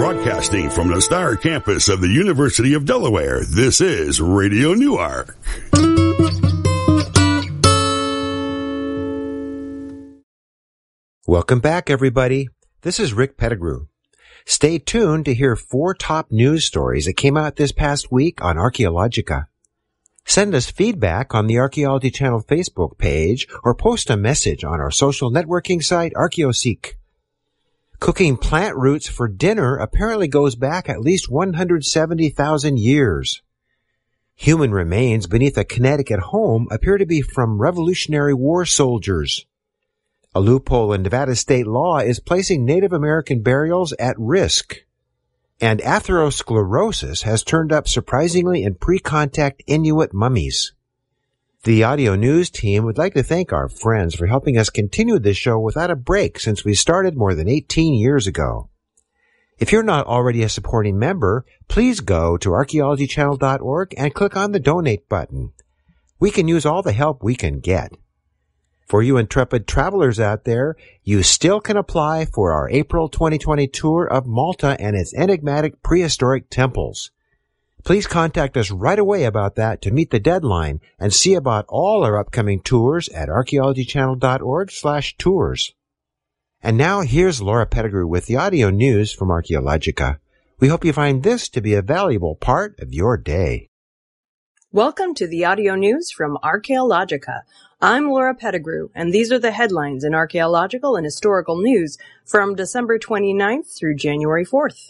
Broadcasting from the Star Campus of the University of Delaware, this is Radio Newark. Welcome back, everybody. This is Rick Pettigrew. Stay tuned to hear 4 top news stories that came out this past week on Archaeologica. Send us feedback on the Archaeology Channel Facebook page or post a message on our social networking site, ArchaeoSeek. Cooking plant roots for dinner apparently goes back at least 170,000 years. Human remains beneath a Connecticut home appear to be from Revolutionary War soldiers. A loophole in Nevada state law is placing Native American burials at risk. And atherosclerosis has turned up surprisingly in pre-contact Inuit mummies. The audio news team would like to thank our friends for helping us continue this show without a break since we started more than 18 years ago. If you're not already a supporting member, please go to archaeologychannel.org and click on the donate button. We can use all the help we can get. For you intrepid travelers out there, you still can apply for our April 2020 tour of Malta and its enigmatic prehistoric temples. Please contact us right away about that to meet the deadline and see about all our upcoming tours at archaeologychannel.org/tours. And now here's Laura Pettigrew with the audio news from Archaeologica. We hope you find this to be a valuable part of your day. Welcome to the audio news from Archaeologica. I'm Laura Pettigrew, and these are the headlines in archaeological and historical news from December 29th through January 4th.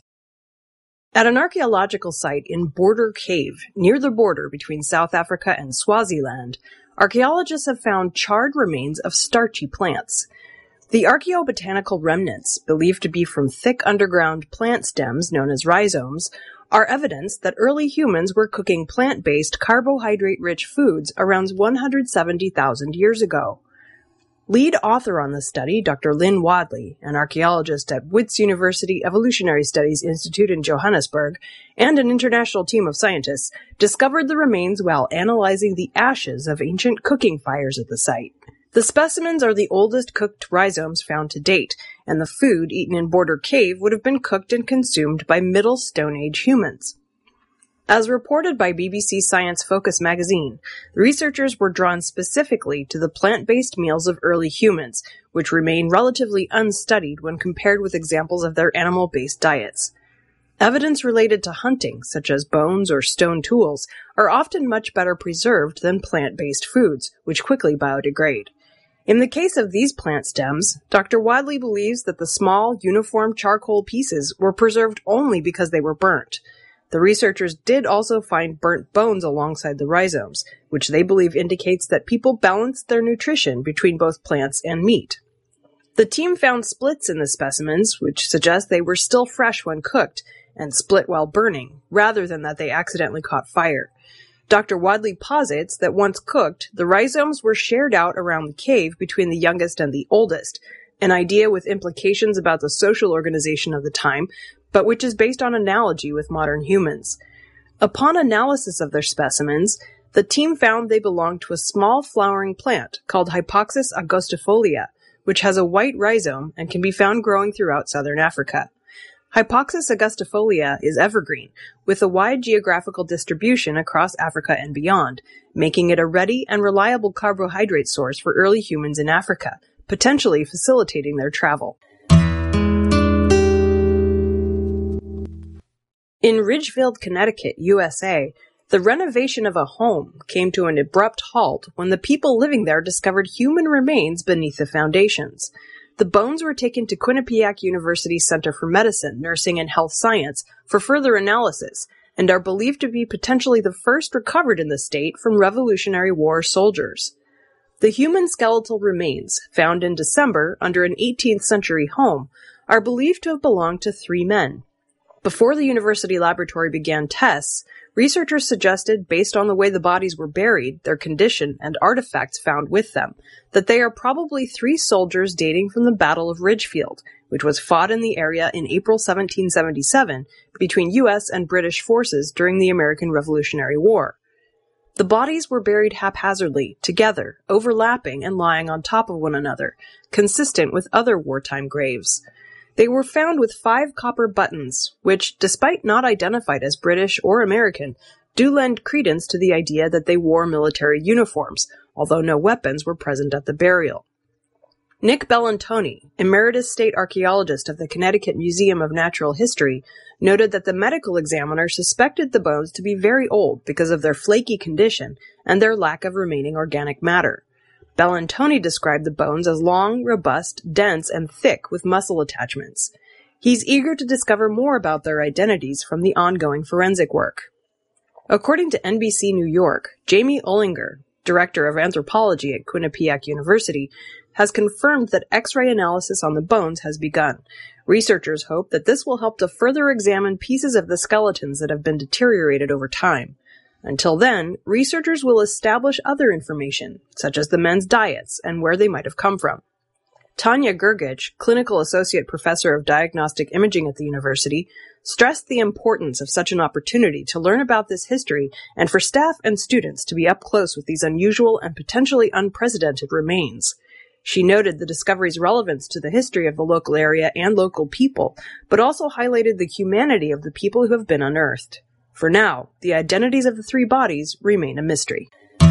At an archaeological site in Border Cave, near the border between South Africa and Swaziland, archaeologists have found charred remains of starchy plants. The archaeobotanical remnants, believed to be from thick underground plant stems known as rhizomes, are evidence that early humans were cooking plant-based carbohydrate-rich foods around 170,000 years ago. Lead author on the study, Dr. Lynn Wadley, an archaeologist at Wits University Evolutionary Studies Institute in Johannesburg, and an international team of scientists, discovered the remains while analyzing the ashes of ancient cooking fires at the site. The specimens are the oldest cooked rhizomes found to date, and the food eaten in Border Cave would have been cooked and consumed by Middle Stone Age humans. As reported by BBC Science Focus magazine, the researchers were drawn specifically to the plant-based meals of early humans, which remain relatively unstudied when compared with examples of their animal-based diets. Evidence related to hunting, such as bones or stone tools, are often much better preserved than plant-based foods, which quickly biodegrade. In the case of these plant stems, Dr. Wadley believes that the small, uniform charcoal pieces were preserved only because they were burnt. The researchers did also find burnt bones alongside the rhizomes, which they believe indicates that people balanced their nutrition between both plants and meat. The team found splits in the specimens, which suggest they were still fresh when cooked, and split while burning, rather than that they accidentally caught fire. Dr. Wadley posits that once cooked, the rhizomes were shared out around the cave between the youngest and the oldest, an idea with implications about the social organization of the time, but which is based on analogy with modern humans. Upon analysis of their specimens, the team found they belonged to a small flowering plant called Hypoxis augustifolia, which has a white rhizome and can be found growing throughout southern Africa. Hypoxis augustifolia is evergreen, with a wide geographical distribution across Africa and beyond, making it a ready and reliable carbohydrate source for early humans in Africa, potentially facilitating their travel. In Ridgefield, Connecticut, USA, the renovation of a home came to an abrupt halt when the people living there discovered human remains beneath the foundations. The bones were taken to Quinnipiac University Center for Medicine, Nursing, and Health Science for further analysis, and are believed to be potentially the first recovered in the state from Revolutionary War soldiers. The human skeletal remains, found in December under an 18th century home, are believed to have belonged to 3 men. Before the university laboratory began tests, researchers suggested, based on the way the bodies were buried, their condition, and artifacts found with them, that they are probably 3 soldiers dating from the Battle of Ridgefield, which was fought in the area in April 1777 between U.S. and British forces during the American Revolutionary War. The bodies were buried haphazardly, together, overlapping and lying on top of one another, consistent with other wartime graves. They were found with 5 copper buttons, which, despite not identified as British or American, do lend credence to the idea that they wore military uniforms, although no weapons were present at the burial. Nick Bellantoni, Emeritus State Archaeologist of the Connecticut Museum of Natural History, noted that the medical examiner suspected the bones to be very old because of their flaky condition and their lack of remaining organic matter. Bellantoni described the bones as long, robust, dense, and thick with muscle attachments. He's eager to discover more about their identities from the ongoing forensic work. According to NBC New York, Jamie Ollinger, Director of Anthropology at Quinnipiac University, has confirmed that X-ray analysis on the bones has begun. Researchers hope that this will help to further examine pieces of the skeletons that have been deteriorated over time. Until then, researchers will establish other information, such as the men's diets and where they might have come from. Tanya Gergich, Clinical Associate Professor of Diagnostic Imaging at the university, stressed the importance of such an opportunity to learn about this history and for staff and students to be up close with these unusual and potentially unprecedented remains. She noted the discovery's relevance to the history of the local area and local people, but also highlighted the humanity of the people who have been unearthed. For now, the identities of the 3 bodies remain a mystery.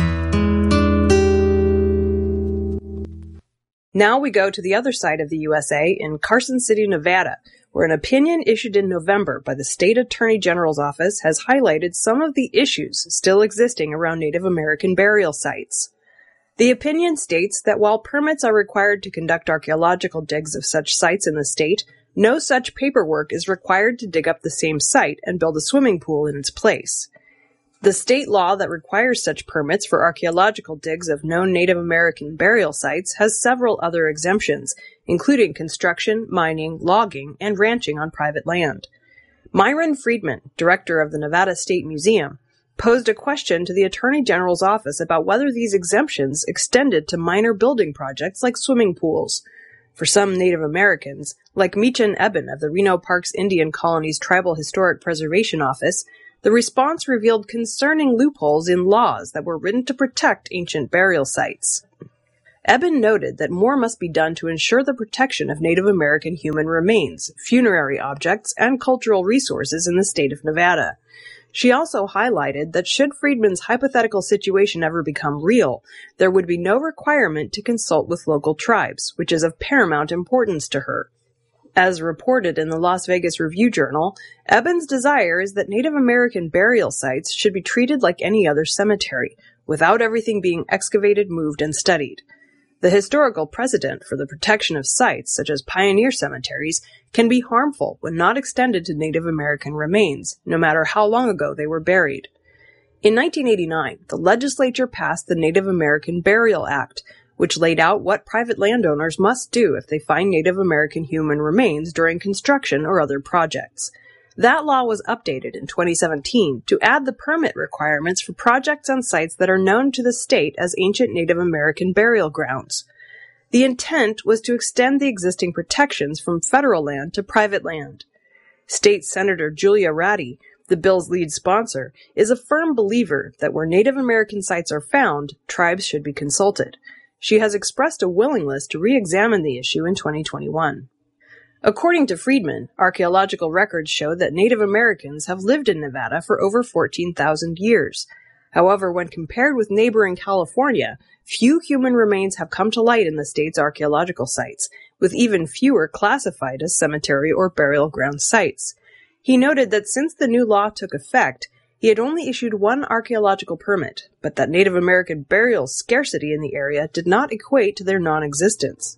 Now we go to the other side of the USA in Carson City, Nevada, where an opinion issued in November by the State Attorney General's office has highlighted some of the issues still existing around Native American burial sites. The opinion states that while permits are required to conduct archaeological digs of such sites in the state, no such paperwork is required to dig up the same site and build a swimming pool in its place. The state law that requires such permits for archaeological digs of known Native American burial sites has several other exemptions, including construction, mining, logging, and ranching on private land. Myron Friedman, director of the Nevada State Museum, posed a question to the Attorney General's office about whether these exemptions extended to minor building projects like swimming pools. For some Native Americans, like Meechan Eben of the Reno Parks Indian Colony's Tribal Historic Preservation Office, the response revealed concerning loopholes in laws that were written to protect ancient burial sites. Eben noted that more must be done to ensure the protection of Native American human remains, funerary objects, and cultural resources in the state of Nevada. She also highlighted that should Friedman's hypothetical situation ever become real, there would be no requirement to consult with local tribes, which is of paramount importance to her. As reported in the Las Vegas Review-Journal, Eben's desire is that Native American burial sites should be treated like any other cemetery, without everything being excavated, moved, and studied. The historical precedent for the protection of sites, such as pioneer cemeteries, can be harmful when not extended to Native American remains, no matter how long ago they were buried. In 1989, the legislature passed the Native American Burial Act, which laid out what private landowners must do if they find Native American human remains during construction or other projects. That law was updated in 2017 to add the permit requirements for projects on sites that are known to the state as ancient Native American burial grounds. The intent was to extend the existing protections from federal land to private land. State Senator Julia Ratty, the bill's lead sponsor, is a firm believer that where Native American sites are found, tribes should be consulted. She has expressed a willingness to re-examine the issue in 2021. According to Friedman, archaeological records show that Native Americans have lived in Nevada for over 14,000 years. However, when compared with neighboring California, few human remains have come to light in the state's archaeological sites, with even fewer classified as cemetery or burial ground sites. He noted that since the new law took effect, he had only issued one archaeological permit, but that Native American burial scarcity in the area did not equate to their non-existence.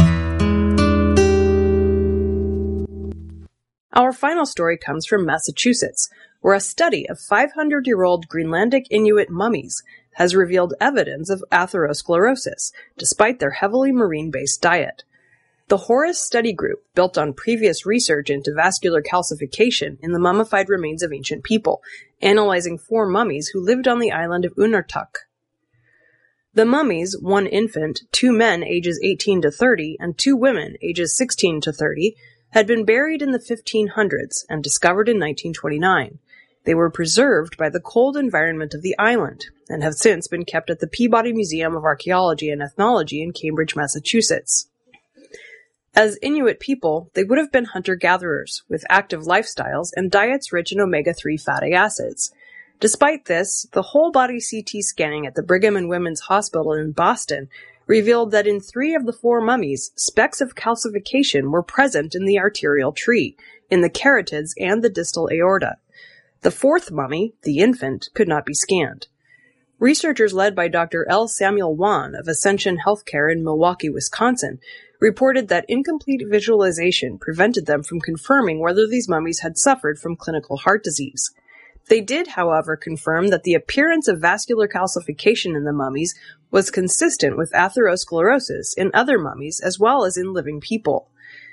Our final story comes from Massachusetts, where a study of 500-year-old Greenlandic Inuit mummies has revealed evidence of atherosclerosis, despite their heavily marine-based diet. The Horus Study Group, built on previous research into vascular calcification in the mummified remains of ancient people, analyzing 4 mummies who lived on the island of Unartuk. The mummies, 1 infant, 2 men ages 18 to 30, and 2 women ages 16 to 30, had been buried in the 1500s and discovered in 1929. They were preserved by the cold environment of the island and have since been kept at the Peabody Museum of Archaeology and Ethnology in Cambridge, Massachusetts. As Inuit people, they would have been hunter-gatherers, with active lifestyles and diets rich in omega-3 fatty acids. Despite this, the whole-body CT scanning at the Brigham and Women's Hospital in Boston revealed that in 3 of the 4 mummies, specks of calcification were present in the arterial tree, in the carotids and the distal aorta. The 4th mummy, the infant, could not be scanned. Researchers led by Dr. L. Samuel Wan of Ascension Healthcare in Milwaukee, Wisconsin, reported that incomplete visualization prevented them from confirming whether these mummies had suffered from clinical heart disease. They did, however, confirm that the appearance of vascular calcification in the mummies was consistent with atherosclerosis in other mummies as well as in living people.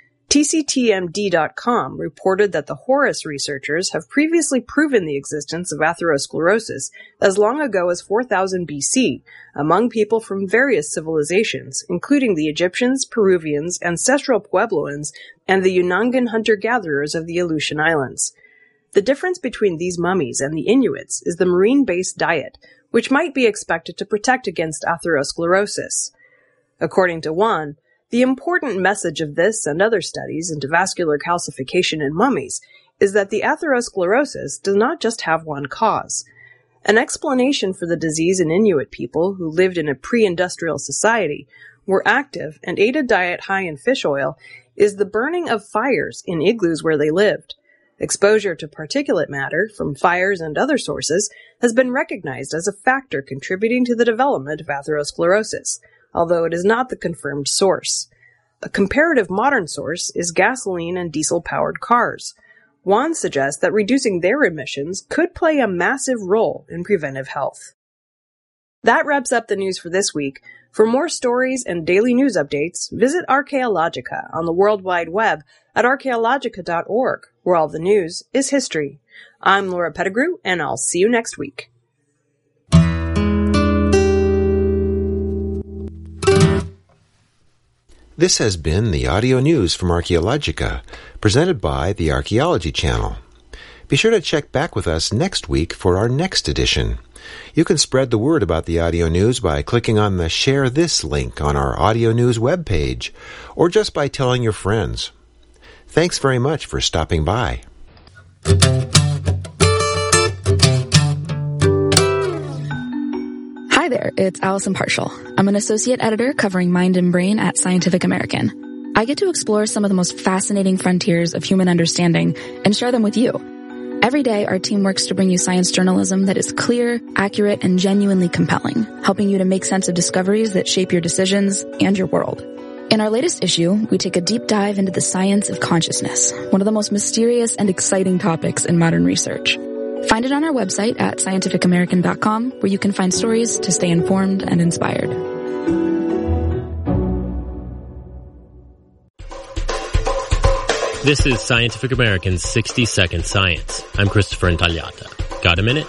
TCTMD.com reported that the Horus researchers have previously proven the existence of atherosclerosis as long ago as 4000 BC among people from various civilizations, including the Egyptians, Peruvians, ancestral Puebloans, and the Yunangan hunter-gatherers of the Aleutian Islands. The difference between these mummies and the Inuits is the marine-based diet, which might be expected to protect against atherosclerosis. According to Wan, the important message of this and other studies into vascular calcification in mummies is that the atherosclerosis does not just have one cause. An explanation for the disease in Inuit people who lived in a pre-industrial society, were active, and ate a diet high in fish oil is the burning of fires in igloos where they lived. Exposure to particulate matter from fires and other sources has been recognized as a factor contributing to the development of atherosclerosis, although it is not the confirmed source. A comparative modern source is gasoline and diesel-powered cars. Wan suggests that reducing their emissions could play a massive role in preventive health. That wraps up the news for this week. For more stories and daily news updates, visit Archaeologica on the World Wide Web at archaeologica.org, where all the news is history. I'm Laura Pettigrew, and I'll see you next week. This has been the audio news from Archaeologica, presented by the Archaeology Channel. Be sure to check back with us next week for our next edition. You can spread the word about the audio news by clicking on the Share This link on our audio news webpage, or just by telling your friends. Thanks very much for stopping by. Hi there, it's Allison Partial. I'm an associate editor covering Mind and Brain at Scientific American. I get to explore some of the most fascinating frontiers of human understanding and share them with you. Every day, our team works to bring you science journalism that is clear, accurate, and genuinely compelling, helping you to make sense of discoveries that shape your decisions and your world. In our latest issue, we take a deep dive into the science of consciousness, one of the most mysterious and exciting topics in modern research. Find it on our website at scientificamerican.com, where you can find stories to stay informed and inspired. This is Scientific American's 60-Second Science. I'm Christopher Intagliata. Got a minute?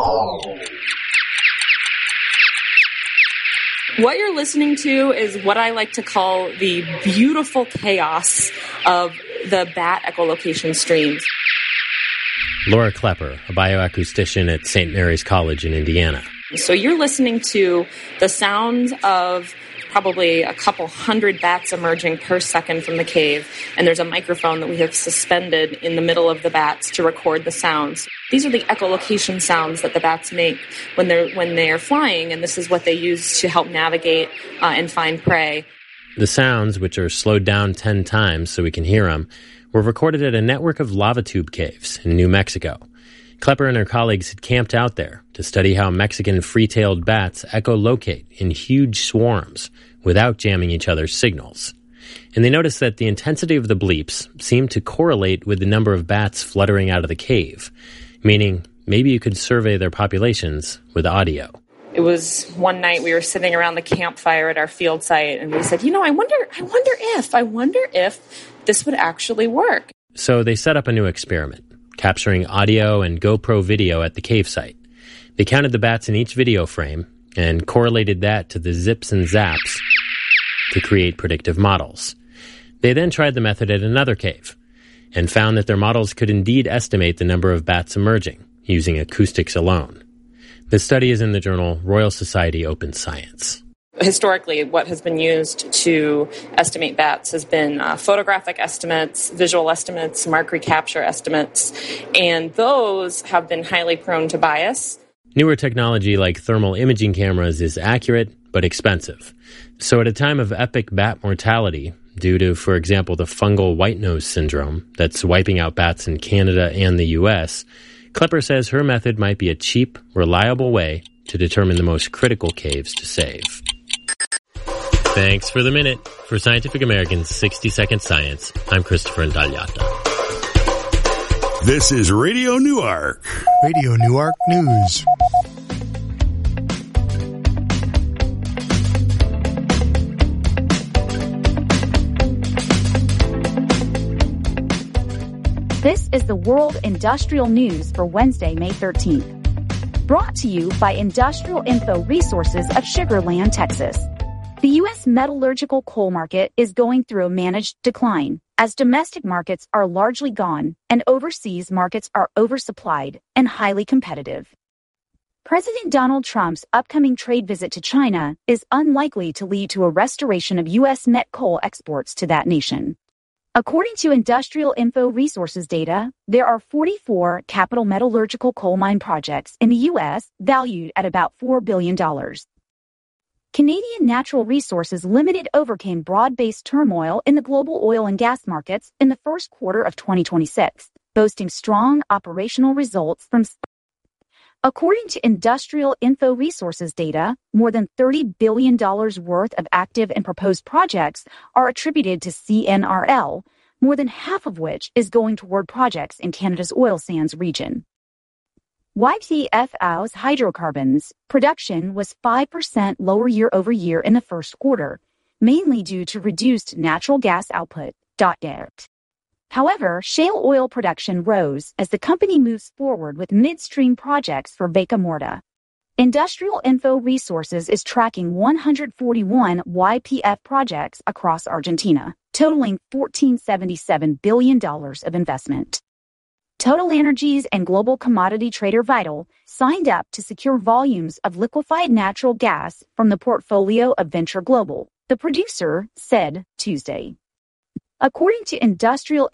What you're listening to is what I like to call the beautiful chaos of the bat echolocation streams. Laura Klepper, a bioacoustician at St. Mary's College in Indiana. So you're listening to the sounds of probably a couple hundred bats emerging per second from the cave, and there's a microphone that we have suspended in the middle of the bats to record the sounds. These are the echolocation sounds that the bats make when they're flying, and this is what they use to help navigate and find prey. The sounds, which are slowed down 10 times so we can hear them, were recorded at a network of lava tube caves in New Mexico. Klepper and her colleagues had camped out there to study how Mexican free-tailed bats echolocate in huge swarms without jamming each other's signals. And they noticed that the intensity of the bleeps seemed to correlate with the number of bats fluttering out of the cave, meaning maybe you could survey their populations with audio. It was one night we were sitting around the campfire at our field site, and we said, I wonder if this would actually work. So they set up a new experiment, capturing audio and GoPro video at the cave site. They counted the bats in each video frame and correlated that to the zips and zaps to create predictive models. They then tried the method at another cave and found that their models could indeed estimate the number of bats emerging using acoustics alone. The study is in the journal Royal Society Open Science. Historically, what has been used to estimate bats has been photographic estimates, visual estimates, mark recapture estimates, and those have been highly prone to bias. Newer technology like thermal imaging cameras is accurate but expensive. So at a time of epic bat mortality, due to, for example, the fungal white nose syndrome that's wiping out bats in Canada and the U.S., Klepper says her method might be a cheap, reliable way to determine the most critical caves to save. Thanks for the minute. For Scientific American's 60-Second Science, I'm Christopher Intagliata. This is Radio Newark. Radio Newark News. This is the World Industrial News for Wednesday, May 13th. Brought to you by Industrial Info Resources of Sugar Land, Texas. The U.S. metallurgical coal market is going through a managed decline as domestic markets are largely gone and overseas markets are oversupplied and highly competitive. President Donald Trump's upcoming trade visit to China is unlikely to lead to a restoration of U.S. met coal exports to that nation. According to Industrial Info Resources data, there are 44 capital metallurgical coal mine projects in the U.S. valued at about $4 billion. Canadian Natural Resources Limited overcame broad-based turmoil in the global oil and gas markets in the first quarter of 2026, boasting strong operational results from. According to Industrial Info Resources data, more than $30 billion worth of active and proposed projects are attributed to CNRL, more than half of which is going toward projects in Canada's oil sands region. YPF's hydrocarbons production was 5% lower year-over-year in the first quarter, mainly due to reduced natural gas output. However, shale oil production rose as the company moves forward with midstream projects for Vaca Muerta. Industrial Info Resources is tracking 141 YPF projects across Argentina, totaling $14.77 billion of investment. Total Energies and global commodity trader Vital signed up to secure volumes of liquefied natural gas from the portfolio of Venture Global, the producer said Tuesday. According to Industrial